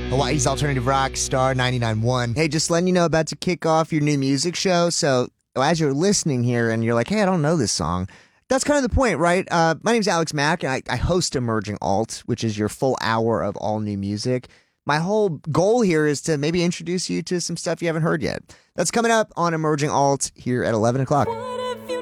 Hawaii's alternative rock star 99.1. Hey, just letting you know, about to kick off your new music show. So as you're listening here and you're like, hey, I don't know this song. That's kind of the point, right? My name's Alex Mack, and I host Emerging Alt, which is your full hour of all new music. My whole goal here is to maybe introduce you to some stuff you haven't heard yet. That's coming up on Emerging Alt here at 11 o'clock.